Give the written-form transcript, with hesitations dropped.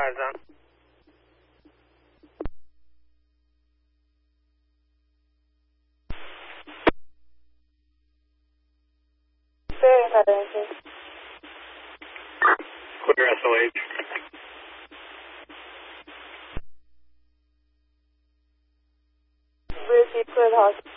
eyes on. Very hard answer. Clear SOH. Repeat, clear the hospital.